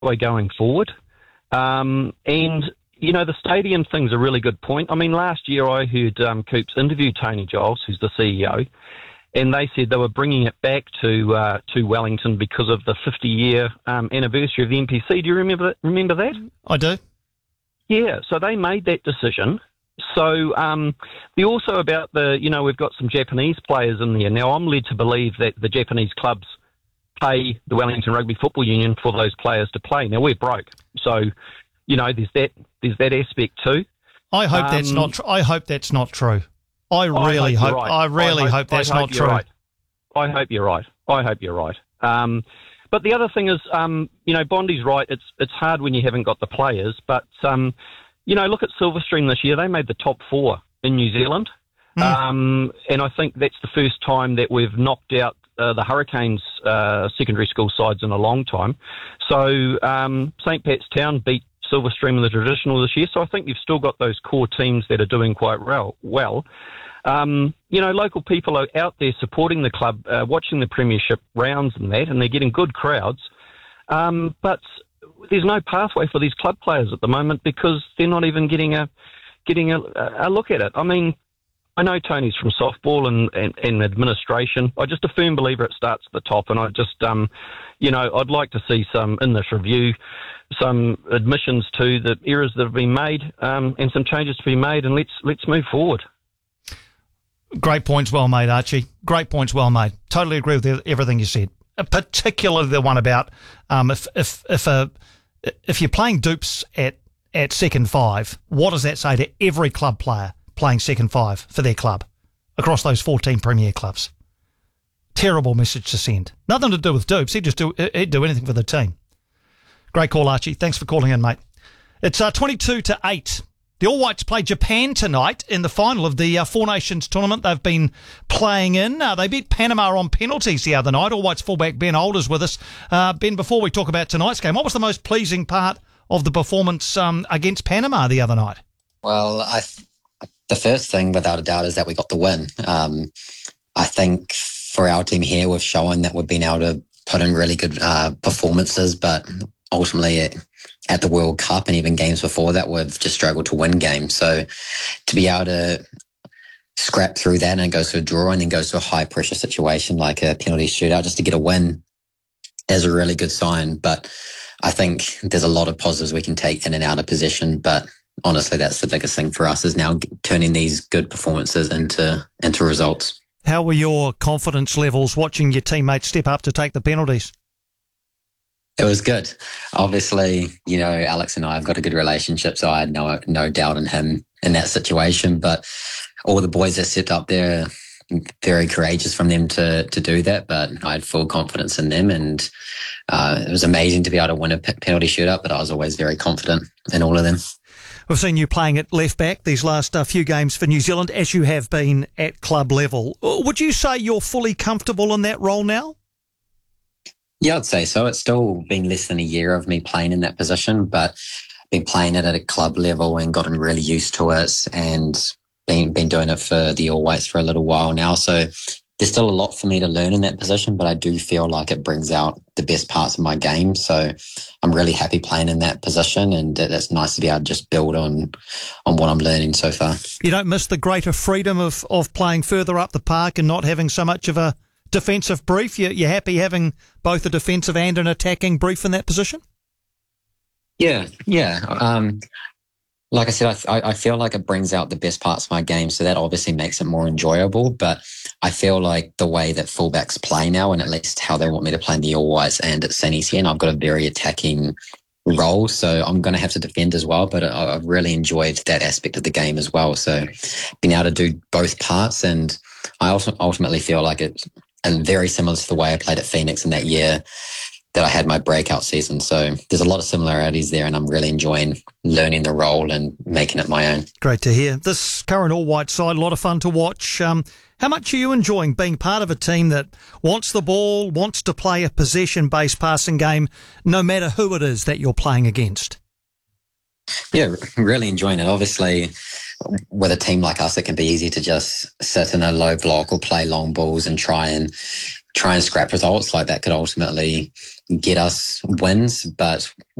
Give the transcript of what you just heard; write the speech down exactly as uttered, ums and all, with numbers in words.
way going forward. Um, and, you know, the stadium thing's a really good point. I mean, last year I heard um, Coops interview Tony Giles, who's the C E O, and they said they were bringing it back to uh, to Wellington because of the fifty-year um, anniversary of the N P C. Do you remember that? Remember that? I do. Yeah, so they made that decision. So um, the also about the, you know, we've got some Japanese players in there. Now, I'm led to believe that the Japanese clubs pay the Wellington Rugby Football Union for those players to play. Now, we're broke. So, you know, there's that there's that aspect too. I hope um, that's not tr- I hope that's not true. I really I hope, hope right. I really I hope, hope that's I hope not true. Right. I hope you're right. I hope you're right. Um, but the other thing is, um, you know, Bondi's right. It's it's hard when you haven't got the players. But, um, you know, look at Silverstream this year. They made the top four in New Zealand. Mm. Um, and I think that's the first time that we've knocked out uh, the Hurricanes uh, secondary school sides in a long time. So um, Saint Pat's Town beat Silverstream in the traditional this year. So I think you've still got those core teams that are doing quite well. well. Um, you know, local people are out there supporting the club, uh, watching the premiership rounds and that, and they're getting good crowds. Um, but there's no pathway for these club players at the moment because they're not even getting a getting a, a look at it. I mean, I know Tony's from softball and, and, and administration. I'm just a firm believer it starts at the top, and I just, um, you know, I'd like to see some, in this review, some admissions to the errors that have been made um, and some changes to be made, and let's let's move forward. Great points well made, Archie. Great points well made. Totally agree with everything you said. Particularly the one about um, if if if a if you're playing dupes at at second five, what does that say to every club player playing second five for their club across those fourteen Premier clubs? Terrible message to send. Nothing to do with dupes. He'd just do he'd do anything for the team. Great call, Archie. Thanks for calling in, mate. It's uh, twenty-two to eight. The All Whites play Japan tonight in the final of the uh, Four Nations tournament they've been playing in. Uh, they beat Panama on penalties the other night. All Whites fullback Ben Older's with us. Uh, Ben, before we talk about tonight's game, what was the most pleasing part of the performance um, against Panama the other night? Well, I th- the first thing, without a doubt, is that we got the win. Um, I think for our team here, we've shown that we've been able to put in really good uh, performances, but ultimately it, at the World Cup and even games before that, we've just struggled to win games. So to be able to scrap through that and go to a draw and then go to a high pressure situation like a penalty shootout just to get a win is a really good sign. But I think there's a lot of positives we can take in and out of possession. But honestly, that's the biggest thing for us is now turning these good performances into into results. How were your confidence levels watching your teammates step up to take the penalties? It was good. Obviously, you know, Alex and I have got a good relationship, so I had no no doubt in him in that situation. But all the boys that stepped up there, very courageous from them to to do that. But I had full confidence in them, and uh, it was amazing to be able to win a penalty shootout. But I was always very confident in all of them. We've seen you playing at left back these last uh, few games for New Zealand, as you have been at club level. Would you say you're fully comfortable in that role now? Yeah, I'd say so. It's still been less than a year of me playing in that position, but been playing it at a club level and gotten really used to it and been, been doing it for the All Whites for a little while now. So there's still a lot for me to learn in that position, but I do feel like it brings out the best parts of my game. So I'm really happy playing in that position, and it's nice to be able to just build on on what I'm learning so far. You don't miss the greater freedom of, of playing further up the park and not having so much of a defensive brief? You're, you're happy having both a defensive and an attacking brief in that position? Yeah, yeah. Um, like I said, I, I feel like it brings out the best parts of my game, so that obviously makes it more enjoyable. But I feel like the way that fullbacks play now, and at least how they want me to play in the All Whites and at Saint Etienne, I've got a very attacking role, so I'm going to have to defend as well. But I, I've really enjoyed that aspect of the game as well. So being able to do both parts, and I also ultimately feel like it's and very similar to the way I played at Phoenix in that year that I had my breakout season. So there's a lot of similarities there, and I'm really enjoying learning the role and making it my own. Great to hear. This current All White side, a lot of fun to watch. Um, how much are you enjoying being part of a team that wants the ball, wants to play a possession-based passing game, no matter who it is that you're playing against? Yeah, really enjoying it. Obviously, with a team like us, it can be easy to just sit in a low block or play long balls and try and try and scrap results, like that could ultimately get us wins. But